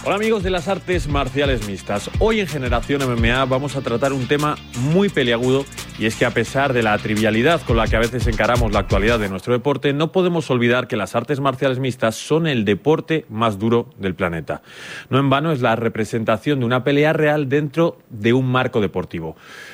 Hola amigos de las artes marciales mixtas. Hoy en Generación MMA vamos a tratar un tema muy peliagudo, y es que a pesar de la trivialidad con la que a veces encaramos la actualidad de nuestro deporte, no podemos olvidar que las artes marciales mixtas son el deporte más duro del planeta. No en vano es la representación de una pelea real dentro de un marco deportivo.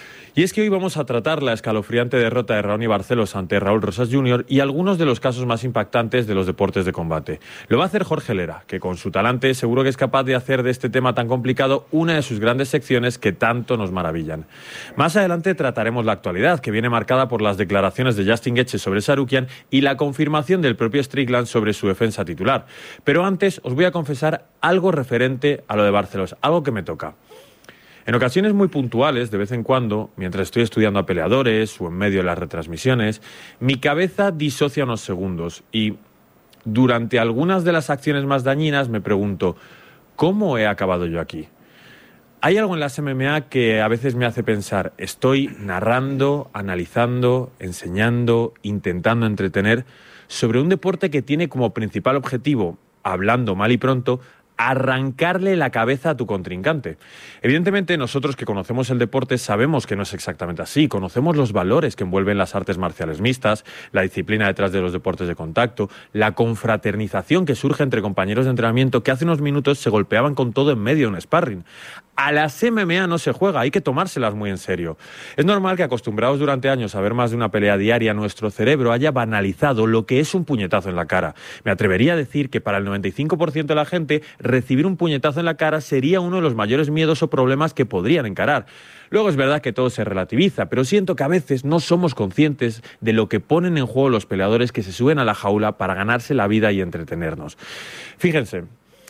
Y es que hoy vamos a tratar la escalofriante derrota de Raoni Barcelos ante Raúl Rosas Jr. y algunos de los casos más impactantes de los deportes de combate. Lo va a hacer Jorge Lera, que con su talante seguro que es capaz de hacer de este tema tan complicado una de sus grandes secciones que tanto nos maravillan. Más adelante trataremos la actualidad, que viene marcada por las declaraciones de Justin Gaethje sobre Tsarukyan y la confirmación del propio Strickland sobre su defensa titular. Pero antes os voy a confesar algo referente a lo de Barcelos, algo que me toca. En ocasiones muy puntuales, de vez en cuando, mientras estoy estudiando a peleadores o en medio de las retransmisiones, mi cabeza disocia unos segundos y durante algunas de las acciones más dañinas me pregunto, ¿cómo he acabado yo aquí? Hay algo en las MMA que a veces me hace pensar, estoy narrando, analizando, enseñando, intentando entretener sobre un deporte que tiene como principal objetivo, hablando mal y pronto, arrancarle la cabeza a tu contrincante. Evidentemente, nosotros que conocemos el deporte sabemos que no es exactamente así. Conocemos los valores que envuelven las artes marciales mixtas, la disciplina detrás de los deportes de contacto, la confraternización que surge entre compañeros de entrenamiento que hace unos minutos se golpeaban con todo en medio de un sparring. A las MMA no se juega, hay que tomárselas muy en serio. Es normal que, acostumbrados durante años a ver más de una pelea diaria, nuestro cerebro haya banalizado lo que es un puñetazo en la cara. Me atrevería a decir que para el 95% de la gente, recibir un puñetazo en la cara sería uno de los mayores miedos o problemas que podrían encarar. Luego es verdad que todo se relativiza, pero siento que a veces no somos conscientes de lo que ponen en juego los peleadores que se suben a la jaula para ganarse la vida y entretenernos. Fíjense.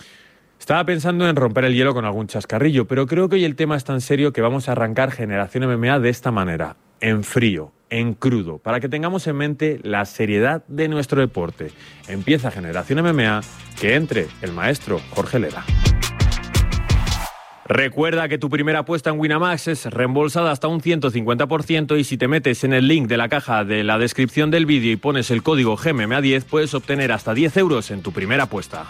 Estaba pensando en romper el hielo con algún chascarrillo, pero creo que hoy el tema es tan serio que vamos a arrancar Generación MMA de esta manera, en frío, en crudo, para que tengamos en mente la seriedad de nuestro deporte. Empieza Generación MMA, que entre el maestro Jorge Lera. Recuerda que tu primera apuesta en Winamax es reembolsada hasta un 150% y si te metes en el link de la caja de la descripción del vídeo y pones el código GMMA10 puedes obtener hasta 10 euros en tu primera apuesta.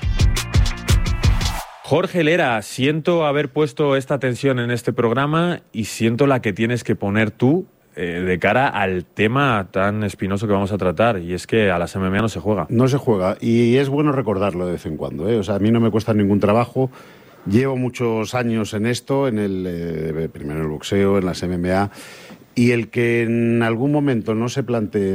Jorge Lera, siento haber puesto esta tensión en este programa y siento la que tienes que poner tú de cara al tema tan espinoso que vamos a tratar, y es que a las MMA no se juega. No se juega, y es bueno recordarlo de vez en cuando, ¿eh? O sea, a mí no me cuesta ningún trabajo. Llevo muchos años en esto, primero en el boxeo, en las MMA, y el que en algún momento no se plantee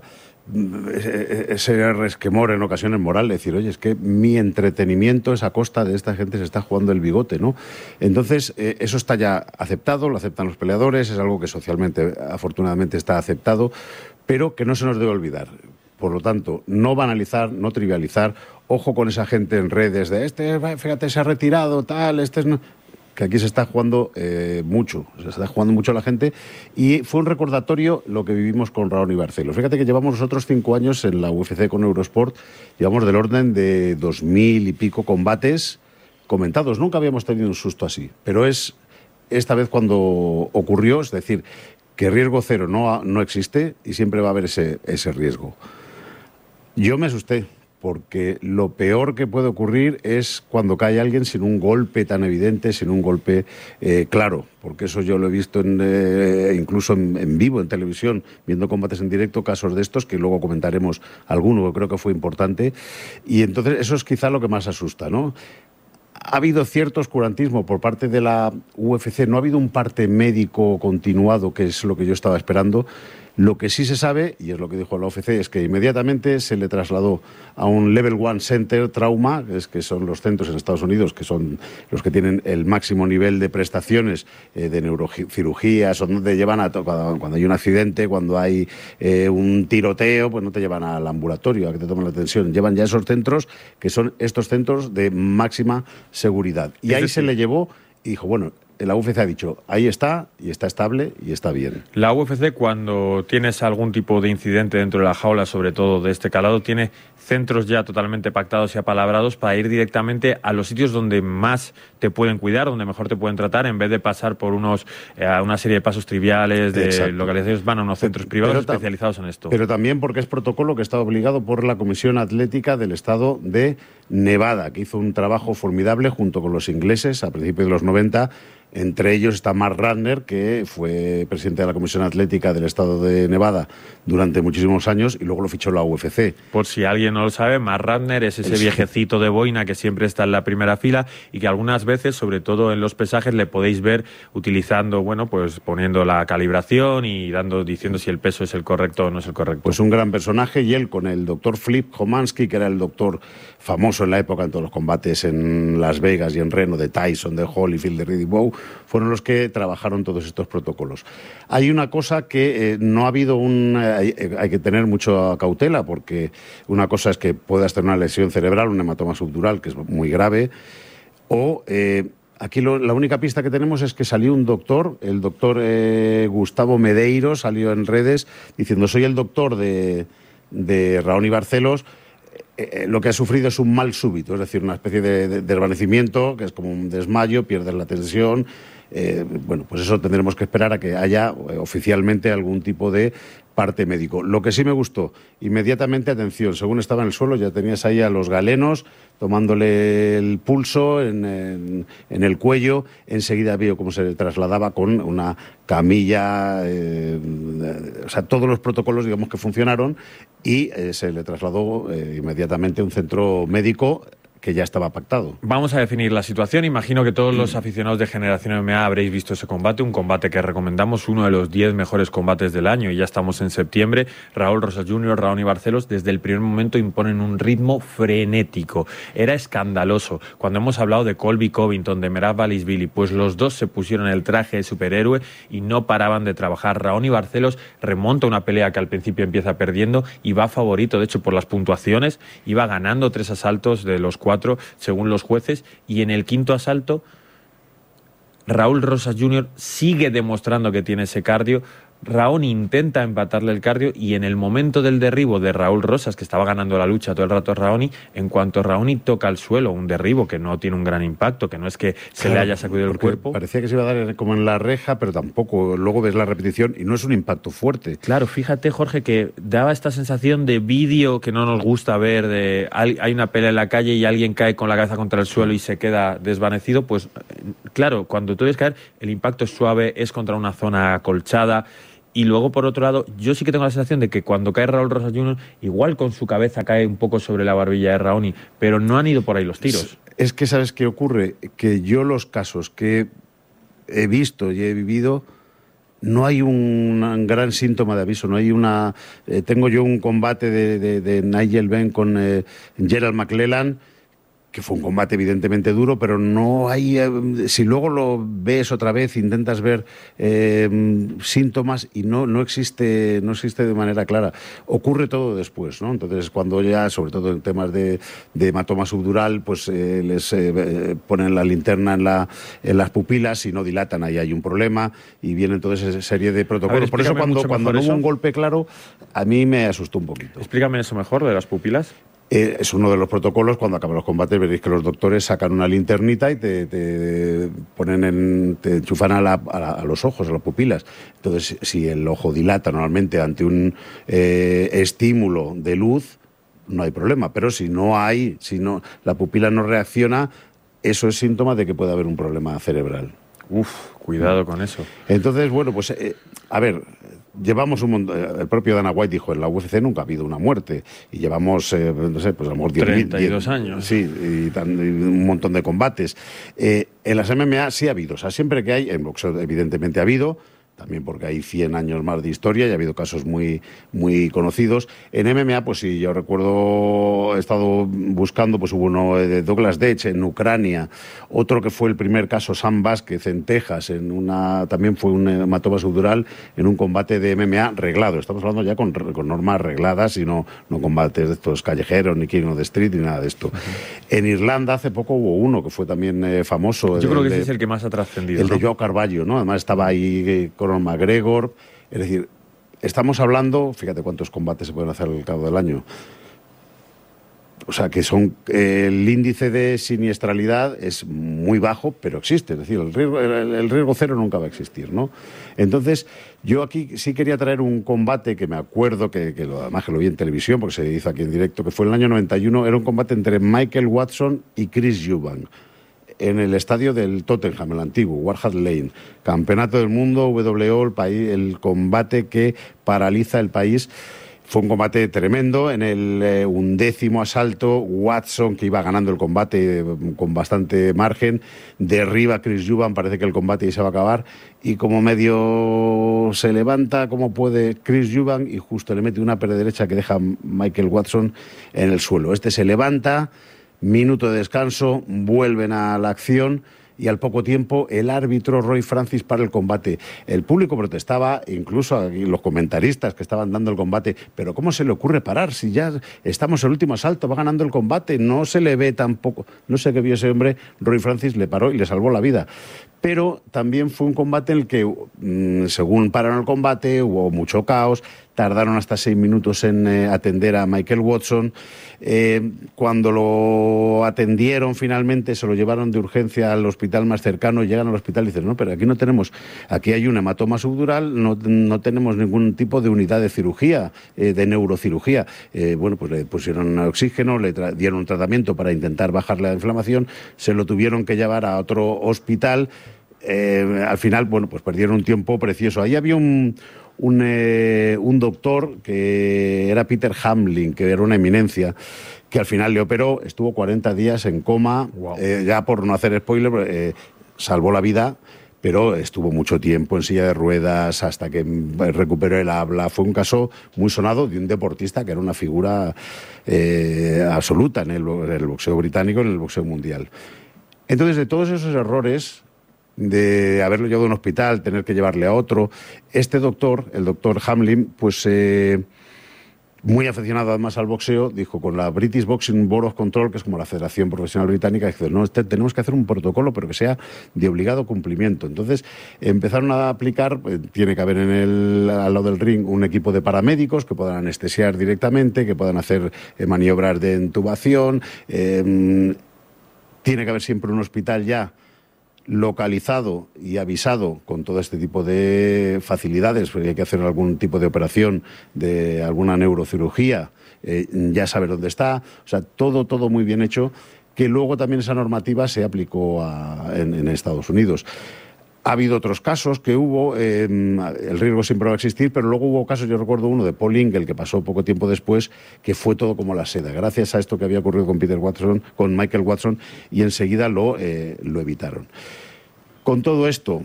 ese resquemor en ocasiones moral, decir, oye, es que mi entretenimiento es a costa de esta gente, se está jugando el bigote, ¿no? Entonces, eso está ya aceptado, lo aceptan los peleadores, es algo que socialmente, afortunadamente, está aceptado, pero que no se nos debe olvidar. Por lo tanto, no banalizar, no trivializar, ojo con esa gente en redes de fíjate, se ha retirado, tal, no... que aquí se está jugando mucho, se está jugando mucho la gente, y fue un recordatorio lo que vivimos con Raoni Barcelos. Fíjate que llevamos nosotros 5 años en la UFC con Eurosport, llevamos del orden de 2000 y pico combates comentados, nunca habíamos tenido un susto así, pero es esta vez cuando ocurrió, es decir, que riesgo cero no existe y siempre va a haber ese riesgo. Yo me asusté, porque lo peor que puede ocurrir es cuando cae alguien sin un golpe tan evidente, sin un golpe claro, porque eso yo lo he visto incluso en vivo, en televisión, viendo combates en directo, casos de estos, que luego comentaremos alguno, que creo que fue importante, y entonces eso es quizá lo que más asusta, ¿no? Ha habido cierto oscurantismo por parte de la UFC, no ha habido un parte médico continuado, que es lo que yo estaba esperando. Lo que sí se sabe, y es lo que dijo la UFC, es que inmediatamente se le trasladó a un Level 1 Center Trauma, que son los centros en Estados Unidos, que son los que tienen el máximo nivel de prestaciones de neurocirugías, o donde llevan cuando hay un accidente, cuando hay un tiroteo, pues no te llevan al ambulatorio a que te tomen la atención. Llevan ya esos centros, que son estos centros de máxima seguridad. Y ahí se le llevó y dijo, bueno, la UFC ha dicho, ahí está, y está estable, y está bien. La UFC, cuando tienes algún tipo de incidente dentro de la jaula, sobre todo de este calado, tiene centros ya totalmente pactados y apalabrados para ir directamente a los sitios donde más te pueden cuidar, donde mejor te pueden tratar, en vez de pasar por una serie de pasos triviales, de Exacto. localizaciones, van a unos centros privados especializados en esto. Pero también porque es protocolo que está obligado por la Comisión Atlética del Estado de Nevada, que hizo un trabajo formidable junto con los ingleses a principios de los 90. Entre ellos está Mark Ratner, que fue presidente de la Comisión Atlética del Estado de Nevada durante muchísimos años y luego lo fichó la UFC. Por si alguien no lo sabe, Mark Ratner es ese viejecito de boina que siempre está en la primera fila y que algunas veces, sobre todo en los pesajes, le podéis ver utilizando, bueno, pues poniendo la calibración y diciendo si el peso es el correcto o no es el correcto. Pues un gran personaje, y él con el doctor Flip Homansky, que era el doctor famoso en la época en todos los combates en Las Vegas y en Reno, de Tyson, de Holyfield, de Riddick Bowe, fueron los que trabajaron todos estos protocolos. Hay una cosa que no ha habido hay que tener mucha cautela, porque una cosa es que puedas tener una lesión cerebral, un hematoma subdural, que es muy grave, o aquí la única pista que tenemos es que salió un doctor, el doctor Gustavo Medeiros, salió en redes diciendo: soy el doctor de Raoni Barcelos. Lo que ha sufrido es un mal súbito, es decir, una especie de desvanecimiento, que es como un desmayo, pierdes la tensión. Bueno, pues eso tendremos que esperar a que haya oficialmente algún tipo de parte médico. Lo que sí me gustó, inmediatamente, atención, según estaba en el suelo, ya tenías ahí a los galenos tomándole el pulso en el cuello. Enseguida vio cómo se le trasladaba con una camilla, o sea, todos los protocolos, digamos, que funcionaron, y se le trasladó inmediatamente a un centro médico que ya estaba pactado. Vamos a definir la situación. Imagino que todos los aficionados de Generación MMA habréis visto ese combate, un combate que recomendamos, uno de los 10 mejores combates del año, y ya estamos en septiembre. Raúl Rosas Jr., Raoni Barcelos, desde el primer momento imponen un ritmo frenético. Era escandaloso. Cuando hemos hablado de Colby Covington, de Merab Dvalishvili, pues los dos se pusieron el traje de superhéroe y no paraban de trabajar. Raoni Barcelos remonta una pelea que al principio empieza perdiendo y va favorito, de hecho, por las puntuaciones, iba ganando 3 asaltos de los 4 según los jueces, y en el quinto asalto Raúl Rosas Jr. sigue demostrando que tiene ese cardio. Raoni intenta empatarle el cardio, y en el momento del derribo de Raúl Rosas, que estaba ganando la lucha todo el rato Raoni, en cuanto Raoni toca el suelo, un derribo que no tiene un gran impacto, que no es que se le haya sacudido el cuerpo. Parecía que se iba a dar como en la reja, pero tampoco. Luego ves la repetición y no es un impacto fuerte. Claro, fíjate, Jorge, que daba esta sensación de vídeo que no nos gusta ver, de hay una pelea en la calle y alguien cae con la cabeza contra el suelo y se queda desvanecido. Pues claro, cuando tú ves caer, el impacto es suave, es contra una zona acolchada. Y luego, por otro lado, yo sí que tengo la sensación de que cuando cae Raúl Rosas Jr., igual con su cabeza cae un poco sobre la barbilla de Raoni, pero no han ido por ahí los tiros. Es que, ¿sabes qué ocurre? Que yo los casos que he visto y he vivido, no hay un gran síntoma de aviso, no hay una... tengo yo un combate de Nigel Benn con Gerald McClellan, que fue un combate evidentemente duro, pero no hay... si luego lo ves otra vez, intentas ver síntomas y no existe de manera clara. Ocurre todo después, ¿no? Entonces, cuando ya, sobre todo en temas de hematoma subdural, pues les ponen la linterna en las pupilas y no dilatan, ahí hay un problema y vienen toda esa serie de protocolos. Ver, por eso cuando no hubo un golpe claro, a mí me asustó un poquito. Explícame eso mejor, de las pupilas. Es uno de los protocolos. Cuando acaban los combates veréis que los doctores sacan una linternita y te ponen te enchufan a los ojos, a las pupilas. Entonces, si el ojo dilata normalmente ante un estímulo de luz, no hay problema. Pero si la pupila no reacciona, eso es síntoma de que puede haber un problema cerebral. Cuidado con eso. Entonces, bueno, pues a ver, llevamos un montón. El propio Dana White dijo: en la UFC nunca ha habido una muerte, y llevamos, no sé, pues a lo mejor 32 años. Sí, y un montón de combates. En las MMA sí ha habido, o sea, siempre que hay, en boxeo evidentemente ha habido, también porque hay 100 años más de historia y ha habido casos muy, muy conocidos. En MMA, pues sí, yo recuerdo, he estado buscando, pues hubo uno de Douglas Dech en Ucrania, otro que fue el primer caso, Sam Vázquez en Texas, también fue un hematoma subdural en un combate de MMA reglado. Estamos hablando ya con normas regladas y no combates de estos callejeros, ni King of the Street, ni nada de esto. En Irlanda hace poco hubo uno que fue también famoso. Yo creo que ese es el que más ha trascendido. El de Joao Carvalho, ¿no? Además estaba ahí Conor McGregor. Es decir, estamos hablando, fíjate cuántos combates se pueden hacer al cabo del año. O sea, que el índice de siniestralidad es muy bajo, pero existe. Es decir, el riesgo cero nunca va a existir, ¿no? Entonces, yo aquí sí quería traer un combate que me acuerdo, además que lo vi en televisión, porque se hizo aquí en directo, que fue en el año 91, era un combate entre Michael Watson y Chris Eubank, en el estadio del Tottenham, el antiguo, White Hart Lane. Campeonato del mundo, WO, el combate que paraliza el país. Fue un combate tremendo. En el 11º asalto, Watson, que iba ganando el combate con bastante margen, derriba a Chris Eubank, parece que el combate ya se va a acabar, y como medio se levanta como puede Chris Eubank y justo le mete una pierna derecha que deja a Michael Watson en el suelo. Este se levanta, minuto de descanso, vuelven a la acción y al poco tiempo el árbitro Roy Francis para el combate. El público protestaba, incluso aquí los comentaristas que estaban dando el combate, pero ¿cómo se le ocurre parar? Si ya estamos en el último asalto, va ganando el combate, no se le ve tampoco. No sé qué vio ese hombre, Roy Francis le paró y le salvó la vida. Pero también fue un combate en el que, según pararon el combate, hubo mucho caos, tardaron hasta 6 minutos en atender a Michael Watson. Cuando lo atendieron finalmente, se lo llevaron de urgencia al hospital más cercano, llegan al hospital y dicen, no, pero aquí hay un hematoma subdural, no tenemos ningún tipo de unidad de cirugía, de neurocirugía. Pues le pusieron oxígeno, le dieron un tratamiento para intentar bajar la inflamación, se lo tuvieron que llevar a otro hospital. Al final, pues perdieron un tiempo precioso. Ahí había un doctor que era Peter Hamlin, que era una eminencia, que al final le operó, estuvo 40 días en coma. Wow. Ya por no hacer spoiler, salvó la vida, pero estuvo mucho tiempo en silla de ruedas hasta que recuperó el habla. Fue un caso muy sonado de un deportista que era una figura absoluta en el boxeo británico, en el boxeo mundial. Entonces, de todos esos errores, de haberlo llevado a un hospital, tener que llevarle a otro, este doctor, el doctor Hamlin, pues muy aficionado además al boxeo, dijo con la British Boxing Board of Control, que es como la Federación Profesional Británica, dijo, no, tenemos que hacer un protocolo, pero que sea de obligado cumplimiento. Entonces empezaron a aplicar, tiene que haber al lado del ring un equipo de paramédicos que puedan anestesiar directamente, que puedan hacer maniobras de intubación, tiene que haber siempre un hospital ya localizado y avisado con todo este tipo de facilidades, porque hay que hacer algún tipo de operación de alguna neurocirugía, ya saber dónde está, o sea, todo muy bien hecho, que luego también esa normativa se aplicó en Estados Unidos. Ha habido otros casos que hubo, el riesgo siempre va a existir, pero luego hubo casos, yo recuerdo uno de Paul Ingle, que pasó poco tiempo después, que fue todo como la seda, gracias a esto que había ocurrido con Michael Watson, y enseguida lo evitaron. Con todo esto,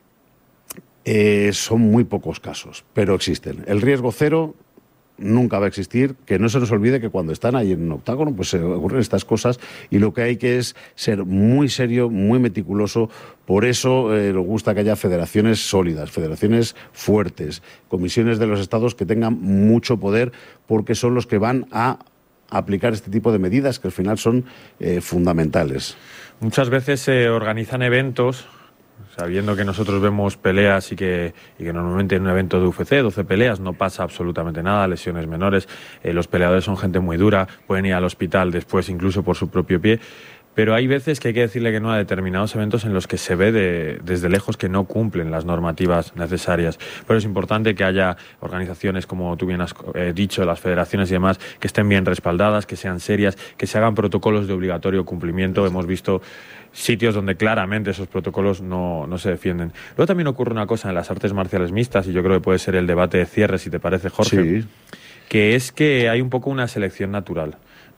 son muy pocos casos, pero existen. El riesgo cero nunca va a existir, que no se nos olvide que cuando están ahí en un octágono pues se ocurren estas cosas y lo que hay que es ser muy serio, muy meticuloso. Por eso nos gusta que haya federaciones sólidas, federaciones fuertes, comisiones de los estados que tengan mucho poder, porque son los que van a aplicar este tipo de medidas que al final son fundamentales. Muchas veces se organizan eventos sabiendo que nosotros vemos peleas y que normalmente en un evento de UFC, 12 peleas, no pasa absolutamente nada, lesiones menores, los peleadores son gente muy dura, pueden ir al hospital después incluso por su propio pie, pero hay veces que hay que decirle que no a determinados eventos en los que se ve desde lejos que no cumplen las normativas necesarias. Pero es importante que haya organizaciones, como tú bien has dicho, las federaciones y demás, que estén bien respaldadas, que sean serias, que se hagan protocolos de obligatorio cumplimiento. Hemos visto sitios donde claramente esos protocolos no se defienden. Luego también ocurre una cosa en las artes marciales mixtas, y yo creo que puede ser el debate de cierre, si te parece, Jorge, sí, que es que hay un poco una selección natural.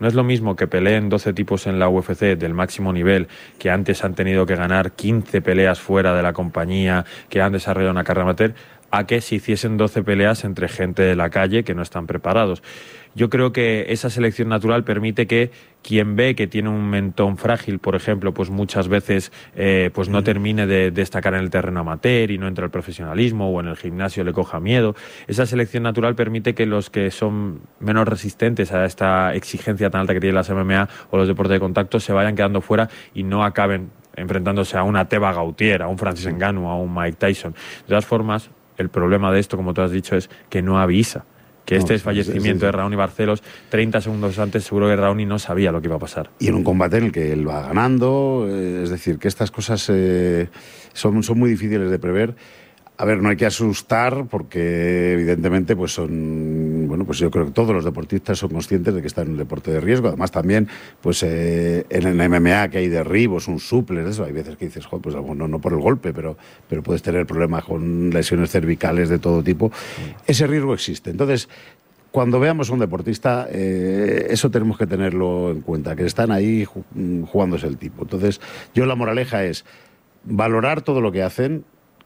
No es lo mismo que peleen 12 tipos en la UFC del máximo nivel, que antes han tenido que ganar 15 peleas fuera de la compañía, que han desarrollado una carrera amateur, a que se hiciesen 12 peleas entre gente de la calle que no están preparados. Yo creo que esa selección natural permite que quien ve que tiene un mentón frágil, por ejemplo, pues muchas veces pues no termine de destacar en el terreno amateur y no entre al profesionalismo, o en el gimnasio le coja miedo. Esa selección natural permite que los que son menos resistentes a esta exigencia tan alta que tienen las MMA o los deportes de contacto se vayan quedando fuera y no acaben enfrentándose a una Teba Gautier, a un Francis Ngannou, a un Mike Tyson. De todas formas, el problema de esto, como tú has dicho, es que no avisa. Que este fallecimiento de Raoni Barcelos, 30 segundos antes, seguro que Raoni no sabía lo que iba a pasar. Y en un combate en el que él va ganando, es decir, que estas cosas son muy difíciles de prever. A ver, no hay que asustar porque evidentemente pues yo creo que todos los deportistas son conscientes de que están en un deporte de riesgo. Además también pues en el MMA que hay derribos, un suplex, eso hay veces que dices, joder, pues no por el golpe, pero puedes tener problemas con lesiones cervicales de todo tipo. Ese riesgo existe. Entonces, cuando veamos a un deportista, eso tenemos que tenerlo en cuenta, que están ahí jugándose el tipo. Entonces, la moraleja es valorar todo lo que hacen,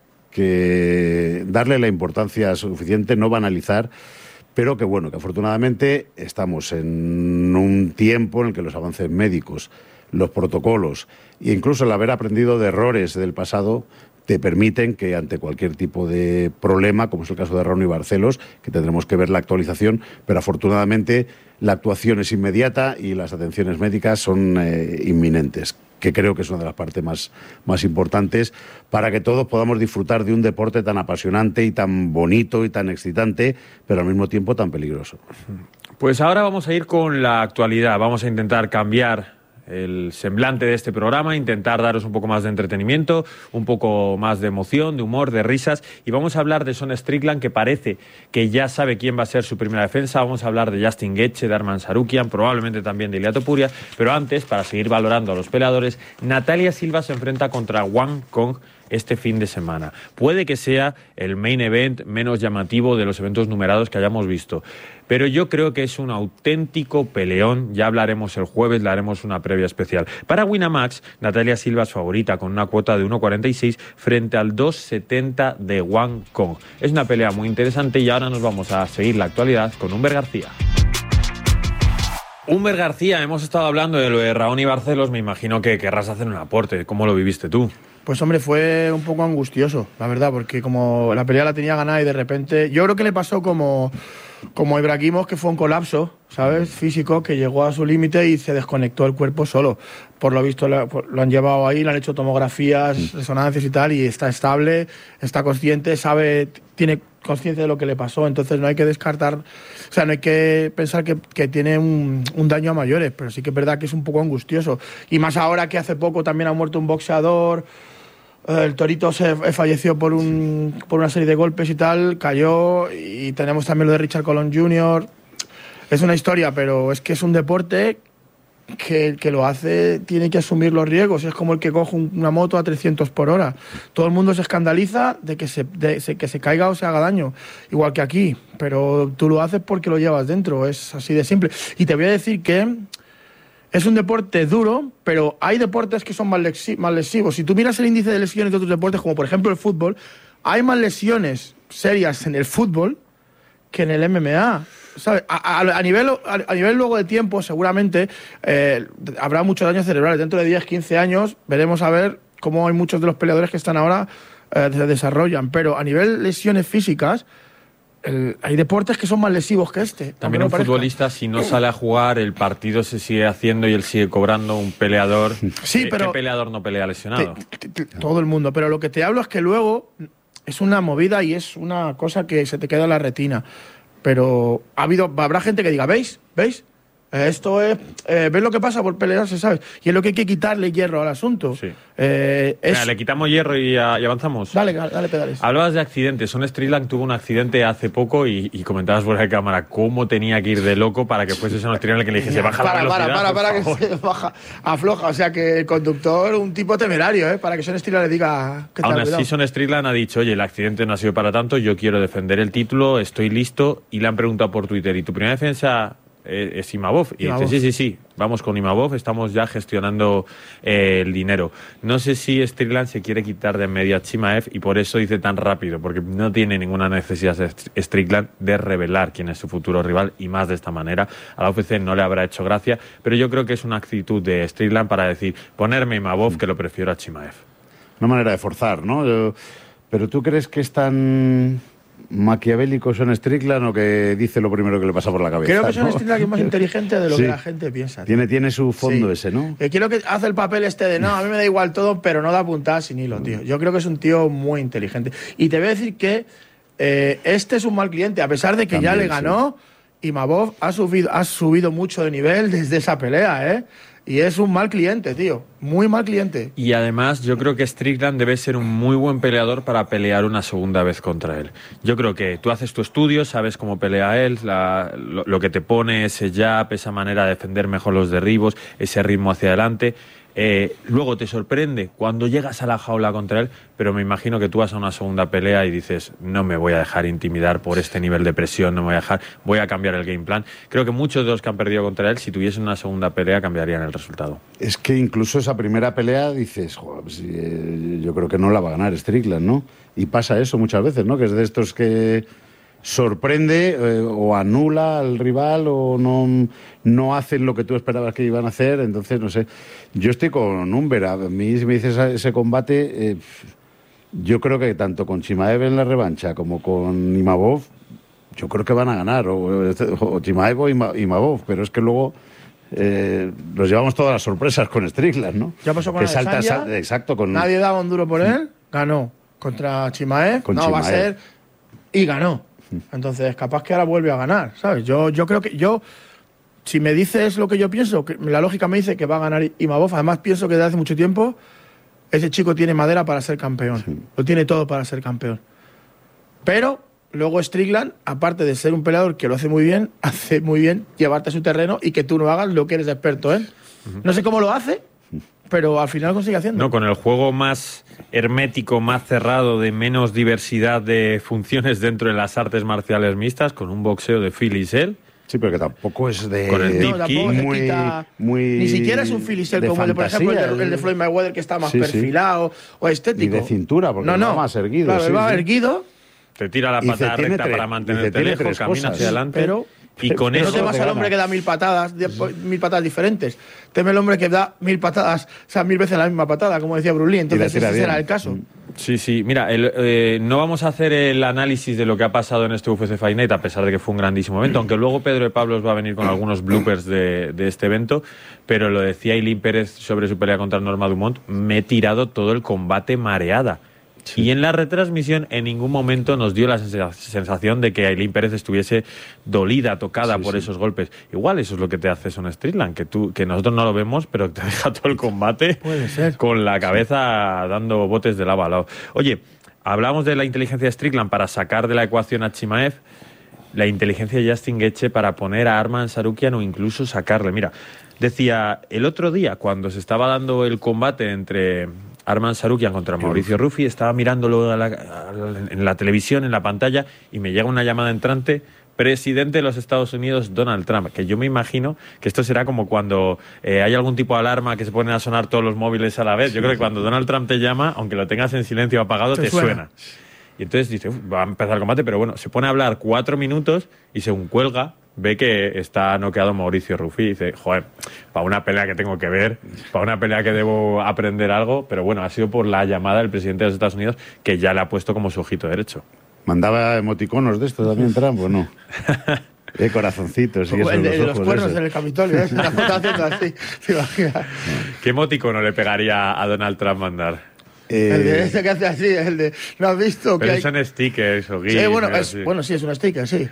que darle la importancia suficiente, no banalizar, pero que afortunadamente estamos en un tiempo en el que los avances médicos, los protocolos e incluso el haber aprendido de errores del pasado te permiten que ante cualquier tipo de problema, como es el caso de Raoni Barcelos, que tendremos que ver la actualización, pero afortunadamente la actuación es inmediata y las atenciones médicas son inminentes, que creo que es una de las partes más importantes para que todos podamos disfrutar de un deporte tan apasionante y tan bonito y tan excitante, pero al mismo tiempo tan peligroso. Pues ahora vamos a ir con la actualidad, vamos a intentar cambiar el semblante de este programa, intentar daros un poco más de entretenimiento, un poco más de emoción, de humor, de risas, y vamos a hablar de Sean Strickland, que parece que ya sabe quién va a ser su primera defensa. Vamos a hablar de Justin Gaethje, de Arman Tsarukyan, probablemente también de Ilia Topuria, pero antes, para seguir valorando a los peleadores, Natalia Silva se enfrenta contra Wang Kong este fin de semana. Puede que sea el main event menos llamativo de los eventos numerados que hayamos visto, pero yo creo que es un auténtico peleón. Ya hablaremos el jueves, le haremos una previa especial. Para Winamax, Natalia Silva es favorita con una cuota de 1,46 frente al 2,70 de Wang Kong. Es una pelea muy interesante y ahora nos vamos a seguir la actualidad con Humber García. Humber García, hemos estado hablando de lo de Raoni Barcelos, me imagino que querrás hacer un aporte. ¿Cómo lo viviste tú? Pues hombre, fue un poco angustioso, la verdad, porque como la pelea la tenía ganada y de repente... Yo creo que le pasó como a Ibrahimov, que fue un colapso, ¿sabes? Físico, que llegó a su límite y se desconectó el cuerpo solo. Por lo visto lo han llevado ahí, le han hecho tomografías, resonancias y tal, y está estable, está consciente, sabe, tiene conciencia de lo que le pasó. Entonces no hay que descartar, o sea, no hay que pensar que tiene un daño a mayores, pero sí que es verdad que es un poco angustioso. Y más ahora que hace poco también ha muerto un boxeador. El Torito falleció por una serie de golpes y tal, cayó, y tenemos también lo de Richard Colón Jr. Es una historia, pero es que es un deporte que el que lo hace tiene que asumir los riesgos. Es como el que coge una moto a 300 por hora. Todo el mundo se escandaliza de que se caiga o se haga daño, igual que aquí, pero tú lo haces porque lo llevas dentro, es así de simple. Y te voy a decir que es un deporte duro, pero hay deportes que son más lesivos. Si tú miras el índice de lesiones de otros deportes, como por ejemplo el fútbol, hay más lesiones serias en el fútbol que en el MMA. ¿Sabes? A nivel luego de tiempo, seguramente habrá muchos daños cerebrales. Dentro de 10, 15 años veremos a ver cómo hay muchos de los peleadores que están ahora se desarrollan. Pero a nivel lesiones físicas, hay deportes que son más lesivos que este. También un futbolista, si no sale a jugar, el partido se sigue haciendo y él sigue cobrando. Un peleador. Sí, pero ¿qué peleador no pelea lesionado? Todo el mundo. Pero lo que te hablo es que luego es una movida y es una cosa que se te queda en la retina. Pero habrá gente que diga, ¿veis? Esto es... ¿ves lo que pasa por pelearse, sabes? Y es lo que hay que quitarle hierro al asunto. Sí. Mira, le quitamos hierro y avanzamos. Dale pedales. Hablabas de accidentes. Sean Strickland tuvo un accidente hace poco y comentabas fuera de cámara cómo tenía que ir de loco para que fuese Sean Strickland el que le dijese baja la velocidad. Para que se baja, afloja. O sea que el conductor, un tipo temerario, para que Sean Strickland le diga... Aún así, Sean Strickland ha dicho, oye, el accidente no ha sido para tanto, yo quiero defender el título, estoy listo, y le han preguntado por Twitter, ¿y tu primera defensa es Imavov. Y dice, sí, vamos con Imavov, estamos ya gestionando el dinero. No sé si Strickland se quiere quitar de en medio a Chimaev y por eso dice tan rápido, porque no tiene ninguna necesidad Strickland de revelar quién es su futuro rival y más de esta manera. A la UFC no le habrá hecho gracia, pero yo creo que es una actitud de Strickland para decir, ponerme Imavov que lo prefiero a Chimaev. Una manera de forzar, ¿no? Pero ¿tú crees que es tan maquiavélico son Strickland o que dice lo primero que le pasa por la cabeza? Creo que son Strickland que es más inteligente de lo que la gente piensa. Tiene su fondo ese, ¿no? Quiero que hace el papel de no, a mí me da igual todo, pero no da puntada sin hilo, tío. Yo creo que es un tío muy inteligente. Y te voy a decir que este es un mal cliente, a pesar de que también, ya le ganó, Imavov ha subido mucho de nivel desde esa pelea, Y es un mal cliente, tío. Muy mal cliente. Y además, yo creo que Strickland debe ser un muy buen peleador para pelear una segunda vez contra él. Yo creo que tú haces tu estudio, sabes cómo pelea él, lo que te pone, ese jab, esa manera de defender mejor los derribos, ese ritmo hacia adelante. Luego te sorprende cuando llegas a la jaula contra él, pero me imagino que tú vas a una segunda pelea y dices, no me voy a dejar intimidar por este nivel de presión, no me voy a dejar, voy a cambiar el game plan. Creo que muchos de los que han perdido contra él, si tuviesen una segunda pelea, cambiarían el resultado. Es que incluso esa primera pelea dices, joder, pues, yo creo que no la va a ganar Strickland, ¿no? Y pasa eso muchas veces, ¿no? Que es de estos que sorprende o anula al rival o no hacen lo que tú esperabas que iban a hacer. Entonces, no sé, yo estoy con Humber. A mí, si me dices ese combate, yo creo que tanto con Chimaev en la revancha como con Imavov, yo creo que van a ganar, o Chimaev o Imavov, pero es que luego nos llevamos todas las sorpresas con Strickland, ¿no? Ya pasó con Adesanya, exacto, con nadie daba un duro por él, ganó. Contra Chimaev, va a ser, y ganó. Entonces, capaz que ahora vuelve a ganar, ¿sabes? Yo creo que si me dices lo que yo pienso, que la lógica me dice que va a ganar Imavov. Además, pienso que desde hace mucho tiempo ese chico tiene madera para ser campeón. Sí. Lo tiene todo para ser campeón. Pero luego Strickland, aparte de ser un peleador que lo hace muy bien llevarte a su terreno y que tú no hagas lo que eres experto en. No sé cómo lo hace, pero al final lo consigue haciendo. No, con el juego más hermético, más cerrado, de menos diversidad de funciones dentro de las artes marciales mixtas, con un boxeo de Filisel. Sí, pero que tampoco es de... Con el deep kick. Muy ni siquiera es un Filisel como por ejemplo el de Floyd Mayweather, que está más perfilado o estético. Y de cintura, porque no va más erguido. Claro, va erguido. Te tira la patada recta para mantenerte lejos, camina hacia adelante. Y con eso no temas al hombre que da 1000 patadas, 1000 patadas diferentes. Teme el hombre que da 1000 patadas, o sea, 1000 veces la misma patada, como decía Bruce Lee. Entonces ese será el caso. Sí. Mira, no vamos a hacer el análisis de lo que ha pasado en este UFC Fight Night, a pesar de que fue un grandísimo evento, aunque luego Pedro de Pablos va a venir con algunos bloopers de este evento, pero lo decía Ailín Pérez sobre su pelea contra Norma Dumont, me he tirado todo el combate mareada. Sí. Y en la retransmisión en ningún momento nos dio la sensación de que Ailín Pérez estuviese dolida, tocada por esos golpes. Igual eso es lo que te hace Son Strickland, que nosotros no lo vemos, pero te deja todo el combate con la cabeza dando botes de lava al lado. Oye, hablamos de la inteligencia de Strickland para sacar de la ecuación a Chimaev, la inteligencia de Justin Gaethje para poner a Arman Tsarukyan o incluso sacarle. Mira, decía el otro día, cuando se estaba dando el combate entre Arman Tsarukyan contra Mauricio Ruffi, estaba mirándolo en la televisión, en la pantalla, y me llega una llamada entrante: presidente de los Estados Unidos, Donald Trump. Que yo me imagino que esto será como cuando hay algún tipo de alarma que se ponen a sonar todos los móviles a la vez. Yo creo que cuando Donald Trump te llama, aunque lo tengas en silencio apagado, te suena. Y entonces dice, va a empezar el combate, pero bueno, se pone a hablar 4 minutos y según cuelga, ve que está noqueado Mauricio Ruffi y dice, joder, para una pelea que tengo que ver, para una pelea que debo aprender algo, pero bueno, ha sido por la llamada del presidente de los Estados Unidos, que ya le ha puesto como su ojito derecho. ¿Mandaba emoticonos de estos también Trump o no? Corazoncitos y eso, el de los cuernos en el Capitolio, ¿eh? Una foto haciendo así, ¿te imaginas? ¿Qué emoticono le pegaría a Donald Trump mandar? El de ese que hace así, el de... ¿No has visto? Pero que son stickers o gifs. Sí, bueno, sí, es un sticker, sí.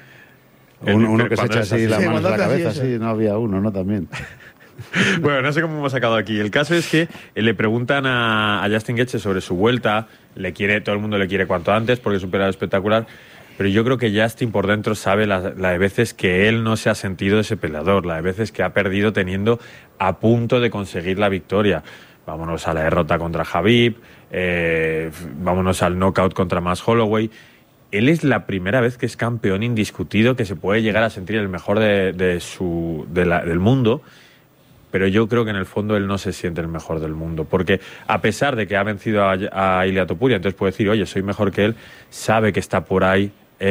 Uno que se echa así la mano en la cabeza, así, sí, no había uno, ¿no? También. Bueno, no sé cómo hemos sacado aquí. El caso es que le preguntan a Justin Gaethje sobre su vuelta. Todo el mundo le quiere cuanto antes porque es un peleador espectacular. Pero yo creo que Justin por dentro sabe la de veces que él no se ha sentido ese peleador, la de veces que ha perdido teniendo a punto de conseguir la victoria. Vámonos a la derrota contra Khabib, vámonos al knockout contra Max Holloway. él es la primera vez que es campeón indiscutido, que se puede llegar a sentir el mejor del mundo, pero yo creo que en el fondo él no se siente el mejor del mundo, porque a pesar de que ha vencido a Ilia Topuria, entonces puede decir, oye, soy mejor que él, sabe que está por ahí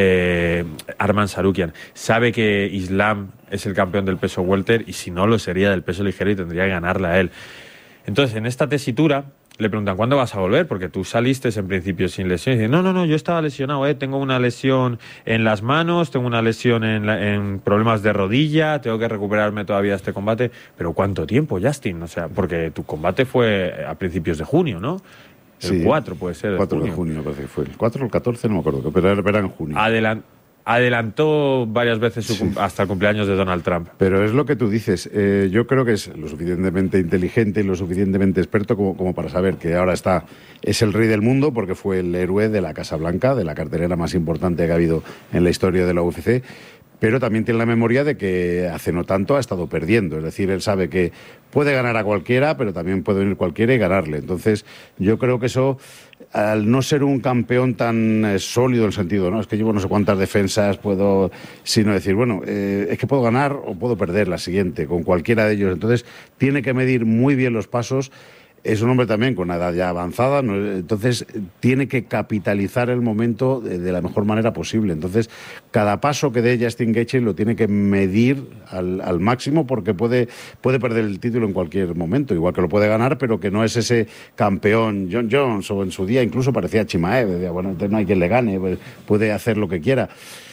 Arman Sarukian, sabe que Islam es el campeón del peso welter y si no lo sería del peso ligero y tendría que ganarle a él. Entonces, en esta tesitura le preguntan, ¿cuándo vas a volver? Porque tú saliste en principio sin lesión. Y dice, no, yo estaba lesionado, tengo una lesión en las manos, tengo una lesión en problemas de rodilla, tengo que recuperarme todavía de este combate. Pero ¿cuánto tiempo, Justin? O sea, porque tu combate fue a principios de junio, ¿no? El 4 puede ser. El 4 de junio, me parece que fue. El 4 o el 14, no me acuerdo, pero era en junio. Adelantó varias veces hasta el cumpleaños de Donald Trump. Pero es lo que tú dices. Yo creo que es lo suficientemente inteligente y lo suficientemente experto como para saber que ahora es el rey del mundo porque fue el héroe de la Casa Blanca, de la cartelera más importante que ha habido en la historia de la UFC. Pero también tiene la memoria de que hace no tanto ha estado perdiendo. Es decir, él sabe que puede ganar a cualquiera, pero también puede venir cualquiera y ganarle. Entonces, yo creo que eso, al no ser un campeón tan sólido en el sentido, ¿no? Es que llevo no sé cuántas defensas, sino decir, bueno, es que puedo ganar o puedo perder la siguiente, con cualquiera de ellos. Entonces, tiene que medir muy bien los pasos. Es un hombre también con una edad ya avanzada, ¿no? Entonces tiene que capitalizar el momento de la mejor manera posible. Entonces, cada paso que dé Justin Gaethje lo tiene que medir al máximo porque puede perder el título en cualquier momento, igual que lo puede ganar, pero que no es ese campeón John Jones o en su día incluso parecía Chimaev, decía, bueno, entonces no hay quien le gane, puede hacer lo que quiera.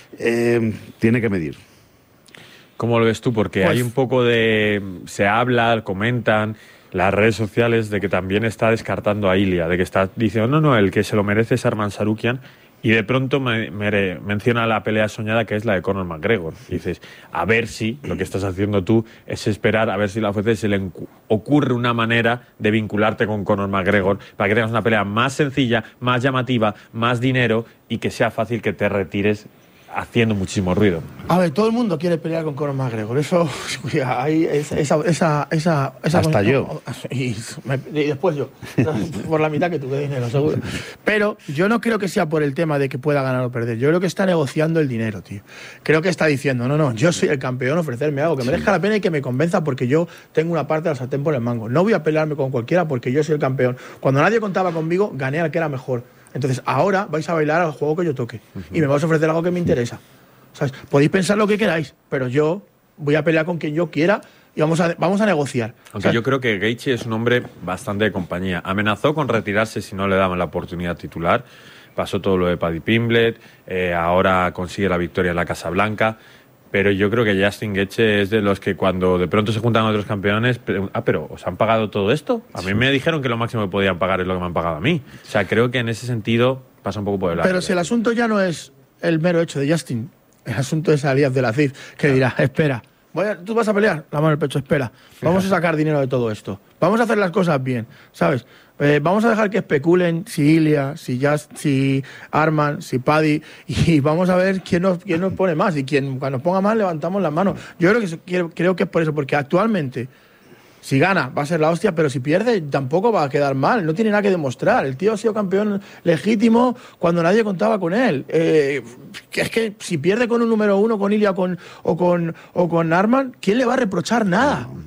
Tiene que medir. ¿Cómo lo ves tú? Porque hay un poco se habla, comentan las redes sociales de que también está descartando a Ilia, de que está diciendo, no, el que se lo merece es Arman Sarukian, y de pronto menciona la pelea soñada que es la de Conor McGregor. Y dices, a ver si lo que estás haciendo tú es esperar a ver si la UFC se le ocurre una manera de vincularte con Conor McGregor para que tengas una pelea más sencilla, más llamativa, más dinero y que sea fácil que te retires haciendo muchísimo ruido. A ver, todo el mundo quiere pelear con Conor McGregor. Eso, hay esa hasta yo. Y después yo. Por la mitad que tuve dinero, seguro. Pero yo no creo que sea por el tema de que pueda ganar o perder. Yo creo que está negociando el dinero, tío. Creo que está diciendo, no, yo soy el campeón, ofrecerme algo que merezca la pena y que me convenza porque yo tengo una parte del sartén por el mango. No voy a pelearme con cualquiera porque yo soy el campeón. Cuando nadie contaba conmigo, gané al que era mejor. Entonces, ahora vais a bailar al juego que yo toque. Y me vais a ofrecer algo que me interesa. ¿Sabes? Podéis pensar lo que queráis, pero yo voy a pelear con quien yo quiera y vamos a negociar. Aunque yo creo que Gaethje es un hombre bastante de compañía. Amenazó con retirarse si no le daban la oportunidad titular. Pasó todo lo de Paddy Pimblett. Ahora consigue la victoria en la Casa Blanca. Pero yo creo que Justin Gaethje es de los que cuando de pronto se juntan otros campeones, pero ¿os han pagado todo esto? A mí me dijeron que lo máximo que podían pagar es lo que me han pagado a mí. O sea, creo que en ese sentido pasa un poco por el lado. Pero si el asunto ya no es el mero hecho de Justin, el asunto es Alias de la CID, que dirá, espera, tú vas a pelear, la mano en el pecho, espera, vamos a sacar dinero de todo esto, vamos a hacer las cosas bien, ¿sabes? Vamos a dejar que especulen si Ilia, si Arman, si Paddy, y vamos a ver quién nos pone más. Y cuando nos ponga más, levantamos las manos. Yo creo que es por eso, porque actualmente, si gana, va a ser la hostia, pero si pierde, tampoco va a quedar mal. No tiene nada que demostrar. El tío ha sido campeón legítimo cuando nadie contaba con él. Es que si pierde con un número 1, con Ilia o con Arman, ¿quién le va a reprochar nada?